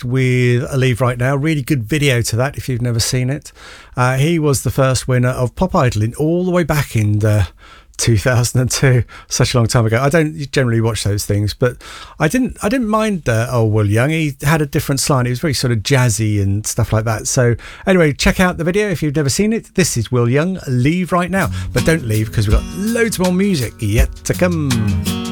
next with Leave Right Now. Really good video to that if you've never seen it. He was the first winner of Pop Idol all the way back in 2002, such a long time ago. I don't generally watch those things, but I didn't mind Will Young. He had a different slant. He was very sort of jazzy and stuff like that. So anyway, check out the video if you've never seen it. This is Will Young, Leave Right Now. But don't leave, because we've got loads more music yet to come.